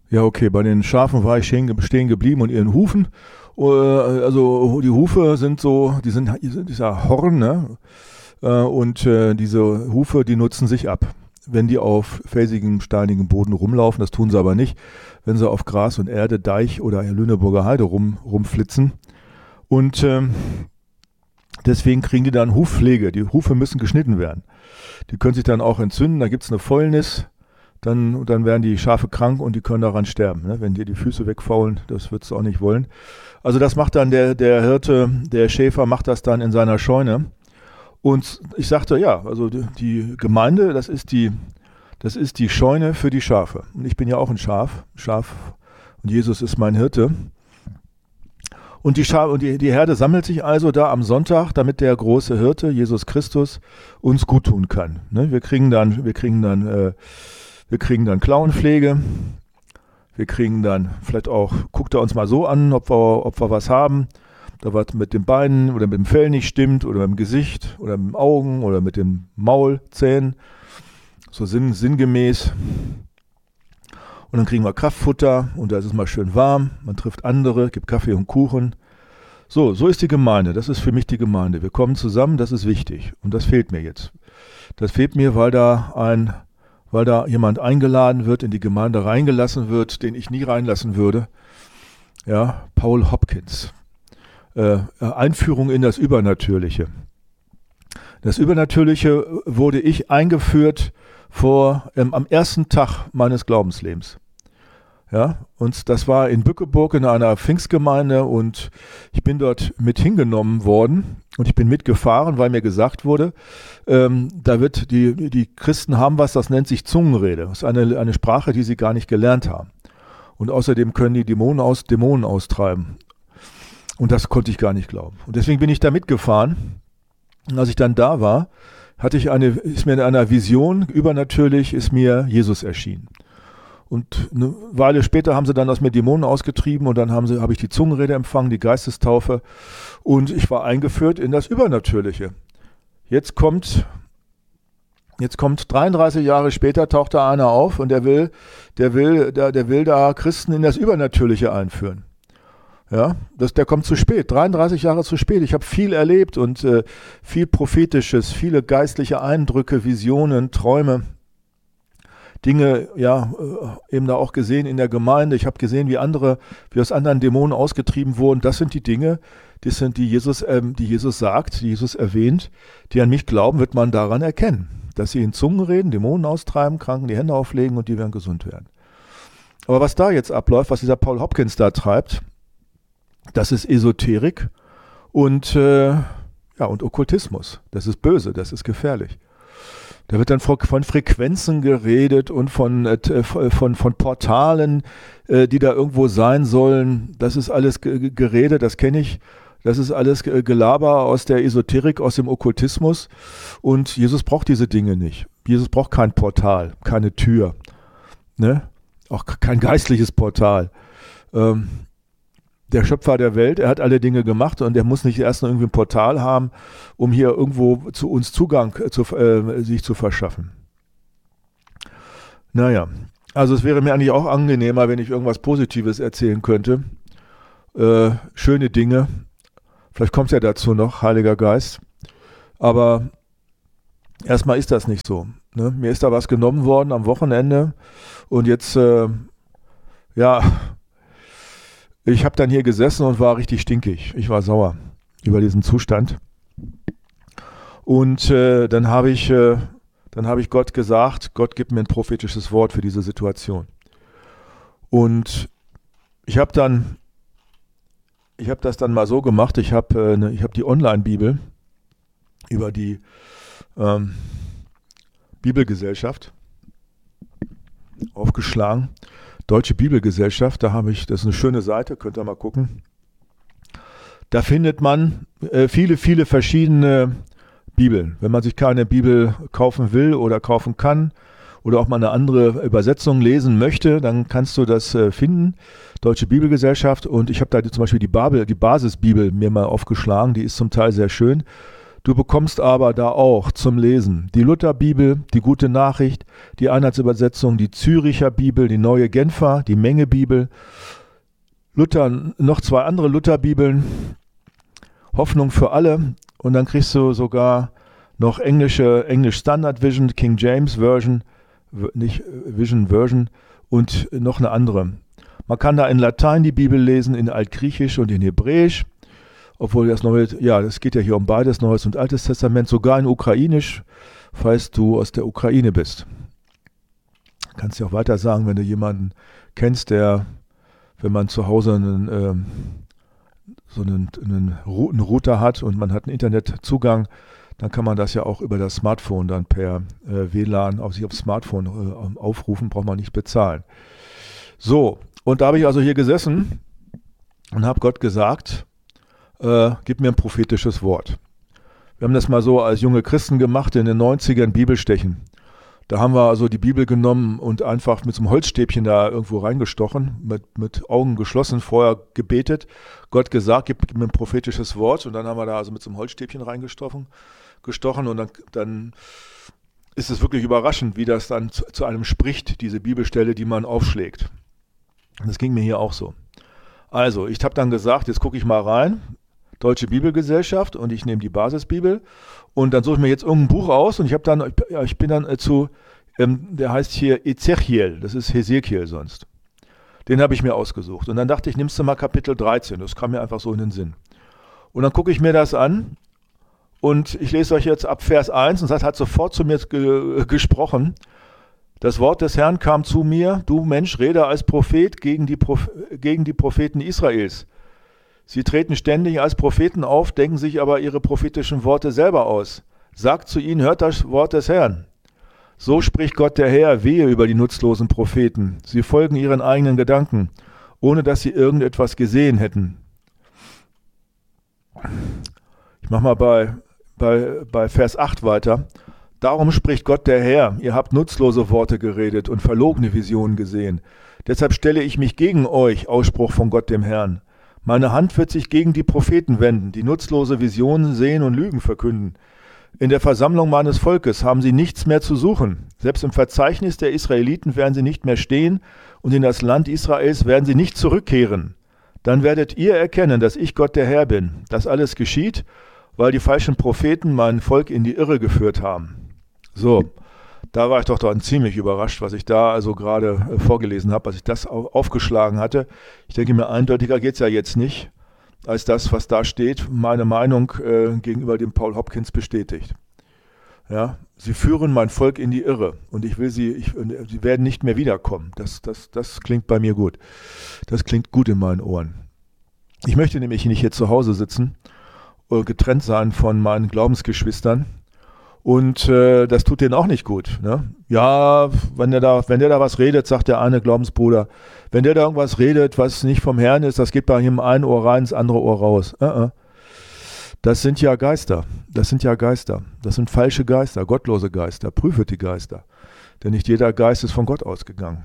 Ja, okay, bei den Schafen war ich stehen geblieben und ihren Hufen. Also die Hufe sind so, die sind dieser Horn, ne? Und diese Hufe, die nutzen sich ab. Wenn die auf felsigem, steinigem Boden rumlaufen, das tun sie aber nicht, wenn sie auf Gras und Erde, Deich oder Lüneburger Heide rumflitzen. Und deswegen kriegen die dann Hufpflege. Die Hufe müssen geschnitten werden. Die können sich dann auch entzünden, da gibt es eine Fäulnis. Dann werden die Schafe krank und die können daran sterben. Ne? Wenn dir die Füße wegfaulen, das würdest du auch nicht wollen. Also das macht dann der Hirte, der Schäfer macht das dann in seiner Scheune. Und ich sagte, ja, also die Gemeinde, das ist die Scheune für die Schafe. Und ich bin ja auch ein Schaf und Jesus ist mein Hirte. Und die Herde sammelt sich also da am Sonntag, damit der große Hirte, Jesus Christus, uns gut tun kann. Ne? Wir kriegen dann Klauenpflege. Wir kriegen dann vielleicht auch, guckt er uns mal so an, ob wir was haben. Da was mit den Beinen oder mit dem Fell nicht stimmt oder mit dem Gesicht oder mit den Augen oder mit dem Maul, Zähnen. So sinngemäß. Und dann kriegen wir Kraftfutter und da ist es mal schön warm. Man trifft andere, gibt Kaffee und Kuchen. So ist die Gemeinde. Das ist für mich die Gemeinde. Wir kommen zusammen, das ist wichtig. Und das fehlt mir jetzt. Das fehlt mir, weil da jemand eingeladen wird, in die Gemeinde reingelassen wird, den ich nie reinlassen würde. Ja, Paul Hopkins. Einführung in das Übernatürliche. Das Übernatürliche wurde ich eingeführt am ersten Tag meines Glaubenslebens. Ja, und das war in Bückeburg in einer Pfingstgemeinde und ich bin dort mit hingenommen worden und ich bin mitgefahren, weil mir gesagt wurde, da wird die Christen haben was, das nennt sich Zungenrede. Das ist eine Sprache, die sie gar nicht gelernt haben. Und außerdem können die Dämonen austreiben. Und das konnte ich gar nicht glauben. Und deswegen bin ich da mitgefahren. Und als ich dann da war, ist mir in einer Vision übernatürlich ist mir Jesus erschienen. Und eine Weile später haben sie dann aus mir Dämonen ausgetrieben und dann habe ich die Zungenrede empfangen, die Geistestaufe und ich war eingeführt in das Übernatürliche. Jetzt kommt 33 Jahre später, taucht da einer auf und der will da Christen in das Übernatürliche einführen. Ja, der kommt zu spät, 33 Jahre zu spät. Ich habe viel erlebt und viel Prophetisches, viele geistliche Eindrücke, Visionen, Träume. Dinge, ja, eben da auch gesehen in der Gemeinde. Ich habe gesehen, wie aus anderen Dämonen ausgetrieben wurden. Das sind die Dinge, die Jesus sagt, die Jesus erwähnt, die an mich glauben, wird man daran erkennen, dass sie in Zungen reden, Dämonen austreiben, Kranken die Hände auflegen und die werden gesund werden. Aber was da jetzt abläuft, was dieser Paul Hopkins da treibt, das ist Esoterik und Okkultismus. Das ist böse, das ist gefährlich. Da wird dann von Frequenzen geredet und von Portalen, die da irgendwo sein sollen. Das ist alles Gerede, das kenne ich. Das ist alles Gelaber aus der Esoterik, aus dem Okkultismus. Und Jesus braucht diese Dinge nicht. Jesus braucht kein Portal, keine Tür. Ne? Auch kein geistliches Portal. Der Schöpfer der Welt, er hat alle Dinge gemacht und er muss nicht erst noch irgendwie ein Portal haben, um hier irgendwo zu uns Zugang sich zu verschaffen. Naja, also es wäre mir eigentlich auch angenehmer, wenn ich irgendwas Positives erzählen könnte. Schöne Dinge. Vielleicht kommt es ja dazu noch, Heiliger Geist. Aber erstmal ist das nicht so. Ne? Mir ist da was genommen worden am Wochenende und jetzt, ich habe dann hier gesessen und war richtig stinkig. Ich war sauer über diesen Zustand. Und dann habe ich Gott gesagt, Gott gibt mir ein prophetisches Wort für diese Situation. Und ich habe das dann mal so gemacht, ich habe die Online-Bibel über die Bibelgesellschaft aufgeschlagen. Deutsche Bibelgesellschaft, das ist eine schöne Seite, könnt ihr mal gucken. Da findet man viele, viele verschiedene Bibeln. Wenn man sich keine Bibel kaufen will oder kaufen kann oder auch mal eine andere Übersetzung lesen möchte, dann kannst du das finden. Deutsche Bibelgesellschaft und ich habe da zum Beispiel die Basisbibel mir mal aufgeschlagen, die ist zum Teil sehr schön. Du bekommst aber da auch zum Lesen die Lutherbibel, die Gute Nachricht, die Einheitsübersetzung, die Züricher Bibel, die Neue Genfer, die Mengebibel, Luther, noch 2 andere Lutherbibeln, Hoffnung für alle, und dann kriegst du sogar noch Englisch Standard Vision, King James Version, nicht Vision Version, und noch eine andere. Man kann da in Latein die Bibel lesen, in Altgriechisch und in Hebräisch, obwohl das Neue, ja, das geht ja hier um beides, Neues und Altes Testament, sogar in Ukrainisch, falls du aus der Ukraine bist. Kannst du auch weiter sagen, wenn du jemanden kennst, der, wenn man zu Hause einen Router hat und man hat einen Internetzugang, dann kann man das ja auch über das Smartphone dann per WLAN auf sich aufs Smartphone aufrufen, braucht man nicht bezahlen. So, und da habe ich also hier gesessen und habe Gott gesagt, gib mir ein prophetisches Wort. Wir haben das mal so als junge Christen gemacht, in den 90ern Bibelstechen. Da haben wir also die Bibel genommen und einfach mit so einem Holzstäbchen da irgendwo reingestochen, mit Augen geschlossen, vorher gebetet, Gott gesagt, gib mir ein prophetisches Wort, und dann haben wir da also mit so einem Holzstäbchen reingestochen und dann ist es wirklich überraschend, wie das dann zu einem spricht, diese Bibelstelle, die man aufschlägt. Das ging mir hier auch so. Also, ich habe dann gesagt, jetzt gucke ich mal rein, Deutsche Bibelgesellschaft, und ich nehme die Basisbibel und dann suche ich mir jetzt irgendein Buch aus, und ich bin dann zu, der heißt hier Ezechiel, das ist Hesekiel sonst. Den habe ich mir ausgesucht, und dann dachte ich, nimmst du mal Kapitel 13, das kam mir einfach so in den Sinn. Und dann gucke ich mir das an und ich lese euch jetzt ab Vers 1, und das hat sofort zu mir gesprochen. Das Wort des Herrn kam zu mir, du Mensch, rede als Prophet gegen die Propheten Israels. Sie treten ständig als Propheten auf, denken sich aber ihre prophetischen Worte selber aus. Sagt zu ihnen, hört das Wort des Herrn. So spricht Gott der Herr, wehe über die nutzlosen Propheten. Sie folgen ihren eigenen Gedanken, ohne dass sie irgendetwas gesehen hätten. Ich mache mal bei Vers 8 weiter. Darum spricht Gott der Herr, ihr habt nutzlose Worte geredet und verlogene Visionen gesehen. Deshalb stelle ich mich gegen euch, Ausspruch von Gott dem Herrn. Meine Hand wird sich gegen die Propheten wenden, die nutzlose Visionen sehen und Lügen verkünden. In der Versammlung meines Volkes haben sie nichts mehr zu suchen. Selbst im Verzeichnis der Israeliten werden sie nicht mehr stehen, und in das Land Israels werden sie nicht zurückkehren. Dann werdet ihr erkennen, dass ich Gott der Herr bin. Das alles geschieht, weil die falschen Propheten mein Volk in die Irre geführt haben. So, da war ich doch dann ziemlich überrascht, was ich da also gerade vorgelesen habe, als ich das aufgeschlagen hatte. Ich denke mir, eindeutiger geht es ja jetzt nicht, als das, was da steht, meine Meinung gegenüber dem Paul Hopkins bestätigt. Ja, sie führen mein Volk in die Irre, und sie werden nicht mehr wiederkommen. Das klingt bei mir gut. Das klingt gut in meinen Ohren. Ich möchte nämlich nicht hier zu Hause sitzen, getrennt sein von meinen Glaubensgeschwistern. Und das tut denen auch nicht gut. Ne? Ja, wenn der da was redet, sagt der eine Glaubensbruder, wenn der da irgendwas redet, was nicht vom Herrn ist, das geht bei ihm ein Ohr rein, ins andere Ohr raus. Das sind ja Geister. Das sind falsche Geister, gottlose Geister, prüfet die Geister. Denn nicht jeder Geist ist von Gott ausgegangen.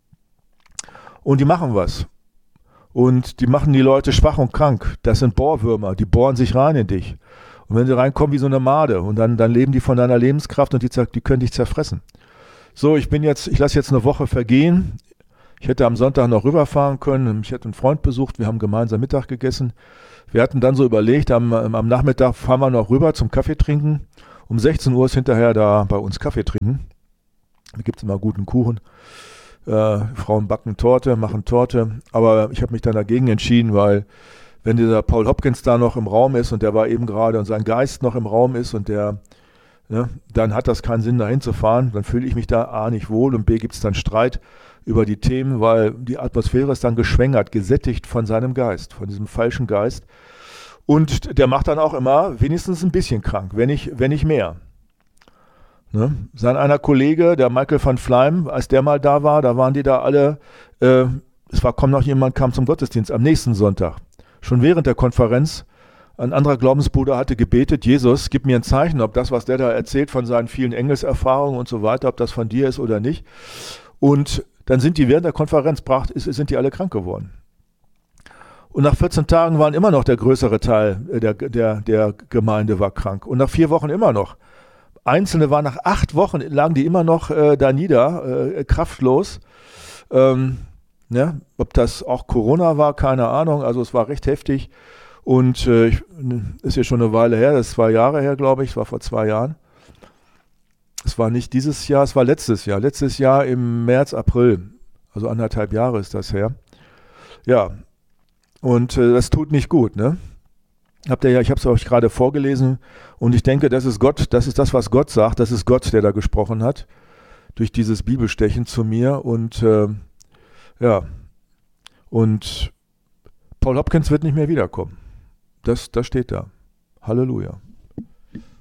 Und die machen was. Und die machen die Leute schwach und krank. Das sind Bohrwürmer, die bohren sich rein in dich. Und wenn sie reinkommen wie so eine Made, und dann leben die von deiner Lebenskraft, und die können dich zerfressen. So, ich lasse jetzt eine Woche vergehen. Ich hätte am Sonntag noch rüberfahren können. Ich hätte einen Freund besucht, wir haben gemeinsam Mittag gegessen. Wir hatten dann so überlegt, am Nachmittag fahren wir noch rüber zum Kaffee trinken. Um 16 Uhr ist hinterher da bei uns Kaffee trinken. Da gibt es immer guten Kuchen. Frauen backen Torte, machen Torte. Aber ich habe mich dann dagegen entschieden, weil wenn dieser Paul Hopkins da noch im Raum ist, und der war eben gerade, und sein Geist noch im Raum ist, und dann hat das keinen Sinn, dahin zu fahren. Dann fühle ich mich da A nicht wohl, und B gibt es dann Streit über die Themen, weil die Atmosphäre ist dann geschwängert, gesättigt von seinem Geist, von diesem falschen Geist. Und der macht dann auch immer wenigstens ein bisschen krank, wenn nicht mehr. Ne? Sein einer Kollege, der Michael van Fleim, als der mal da war, da waren die da alle, kam zum Gottesdienst am nächsten Sonntag. Schon während der Konferenz, ein anderer Glaubensbruder hatte gebetet, Jesus, gib mir ein Zeichen, ob das, was der da erzählt von seinen vielen Engelserfahrungen und so weiter, ob das von dir ist oder nicht. Und dann sind die während der Konferenz, sind die alle krank geworden. Und nach 14 Tagen waren immer noch der größere Teil der Gemeinde war krank. Und nach 4 Wochen immer noch. Einzelne waren nach 8 Wochen, lagen die immer noch da nieder, kraftlos. Ne? Ob das auch Corona war, keine Ahnung. Also es war recht heftig. Und ist ja schon eine Weile her, das ist 2 Jahre her, glaube ich. Es war vor 2 Jahren. Es war nicht dieses Jahr, es war letztes Jahr. Letztes Jahr im März, April. Also 1,5 Jahre ist das her. Ja, und das tut nicht gut, ne? Habt ihr ja, ich habe es euch gerade vorgelesen und ich denke, das ist Gott, das ist das, was Gott sagt, das ist Gott, der da gesprochen hat, durch dieses Bibelstechen zu mir und ja, und Paul Hopkins wird nicht mehr wiederkommen. Das steht da. Halleluja.